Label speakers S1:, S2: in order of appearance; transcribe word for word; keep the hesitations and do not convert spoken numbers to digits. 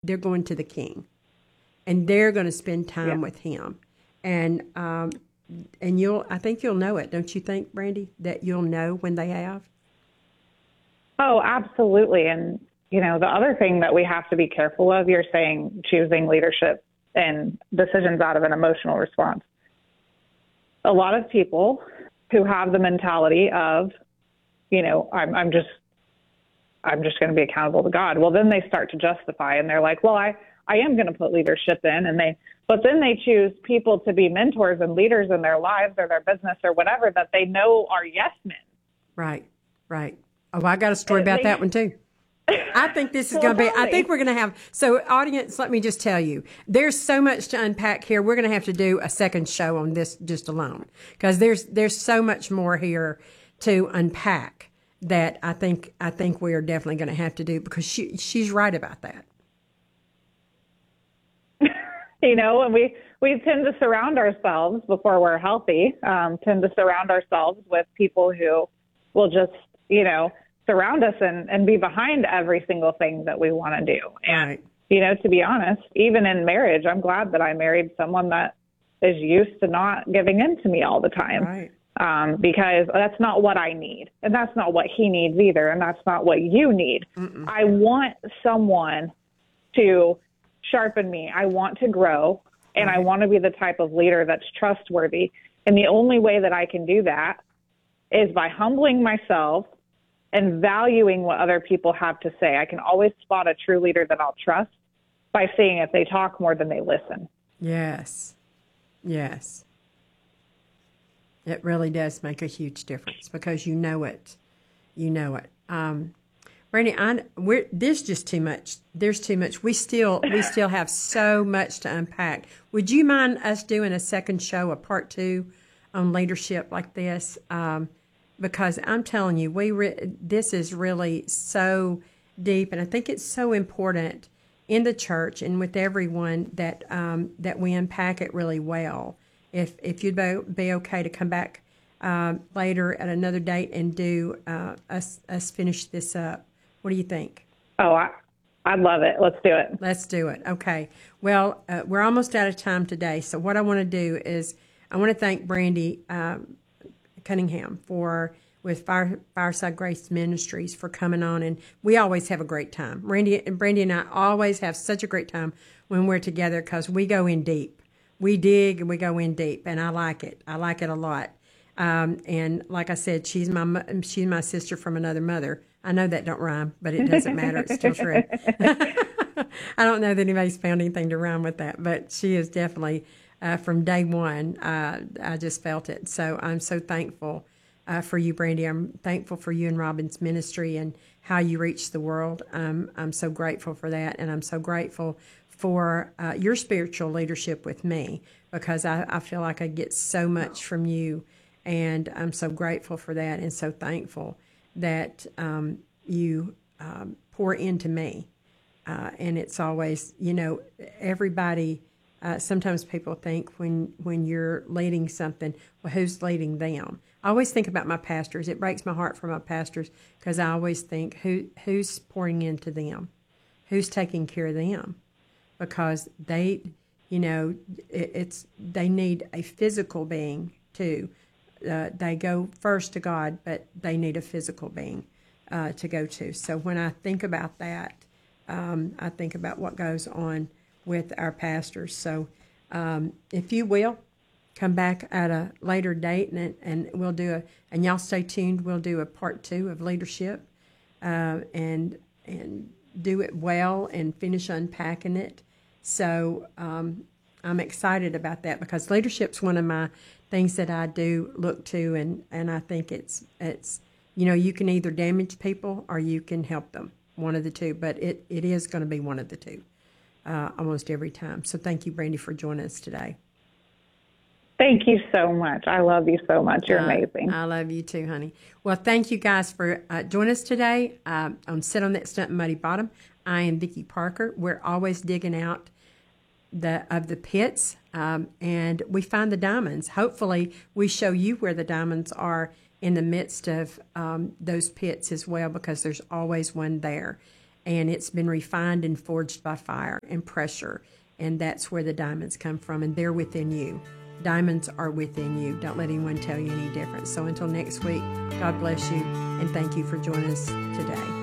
S1: they're going to the King, and they're going to spend time
S2: yeah.
S1: with Him, and um, and you'll I think you'll know it, don't you think, Brandy? That you'll know when they have.
S2: Oh, absolutely. And you know, the other thing that we have to be careful of, you're saying choosing leadership and decisions out of an emotional response. A lot of people who have the mentality of, you know, I'm, I'm just, I'm just going to be accountable to God. Well, then they start to justify, and they're like, well, I, I am going to put leadership in, and they, but then they choose people to be mentors and leaders in their lives or their business or whatever that they know are yes men.
S1: Right, right. Oh, I got a story about
S2: they,
S1: that one too. I think this is
S2: well,
S1: going to be,
S2: totally.
S1: I think we're going to have, so audience, let me just tell you, there's so much to unpack here. We're going to have to do a second show on this just alone, because there's, there's so much more here to unpack that I think, I think we are definitely going to have to do, because she, she's right about that.
S2: You know, and we, we tend to surround ourselves before we're healthy, um, tend to surround ourselves with people who will just, you know, surround us and, and be behind every single thing that we want to do. And,
S1: Right.
S2: you know, to be honest, even in marriage, I'm glad that I married someone that is used to not giving in to me all the time.
S1: Right.
S2: Um, because that's not what I need. And that's not what he needs either. And that's not what you need.
S1: Mm-mm.
S2: I want someone to sharpen me. I want to grow, and
S1: Right.
S2: I want to be the type of leader that's trustworthy. And the only way that I can do that is by humbling myself and valuing what other people have to say. I can always spot a true leader that I'll trust by seeing if they talk more than they listen.
S1: Yes. Yes. It really does make a huge difference, because you know it. You know it. Um, Brandy, I, we're, there's just too much. There's too much. We still we still have so much to unpack. Would you mind us doing a second show, a part two, on leadership like this? Um, because I'm telling you, we re- this is really so deep, and I think it's so important in the church and with everyone that um, that we unpack it really well. If if you'd be, be okay to come back uh, later at another date and do uh, us us finish this up. What do you think?
S2: Oh, I, I'd love it. Let's do it.
S1: Let's do it. Okay. Well, uh, we're almost out of time today. So what I want to do is I want to thank Brandy um, Cunningham for with Fire, Fireside Grace Ministries for coming on, and we always have a great time. Brandy and Brandy and I always have such a great time when we're together, because we go in deep. We dig and we go in deep, and I like it. I like it a lot. Um, and like I said, she's my she's my sister from another mother. I know that don't rhyme, but it doesn't matter. It's still true. I don't know that anybody's found anything to rhyme with that, but she is definitely uh, from day one. Uh, I just felt it. So I'm so thankful uh, for you, Brandy. I'm thankful for you and Robin's ministry and how you reach the world. Um, I'm so grateful for that, and I'm so grateful for uh, your spiritual leadership with me, because I, I feel like I get so much from you, and I'm so grateful for that and so thankful that um, you um, pour into me. Uh, and it's always, you know, everybody, uh, sometimes people think when, when you're leading something, well, who's leading them? I always think about my pastors. It breaks my heart for my pastors, because I always think, who who's pouring into them? Who's taking care of them? Because they, you know, it, it's they need a physical being too. Uh, they go first to God, but they need a physical being uh, to go to. So when I think about that, um, I think about what goes on with our pastors. So um, if you will, come back at a later date, and and we'll do a, and y'all stay tuned, we'll do a part two of leadership uh, and and do it well and finish unpacking it. So um, I'm excited about that, because leadership's one of my things that I do look to, and, and I think it's, it's you know, you can either damage people or you can help them, one of the two, but it, it is going to be one of the two uh, almost every time. So thank you, Brandy, for joining us today.
S2: Thank you so much. I love you so much. You're
S1: uh,
S2: amazing.
S1: I love you too, honey. Well, thank you guys for uh, joining us today uh, on Sit on That Stunt Muddy Bottom. I am Vicki Parker. We're always digging out the of the pits, um, and we find the diamonds. Hopefully, we show you where the diamonds are in the midst of um, those pits as well, because there's always one there. and it's been refined and forged by fire and pressure. And that's where the diamonds come from, and they're within you. Diamonds are within you. Don't let anyone tell you any different. So until next week, God bless you, and thank you for joining us today.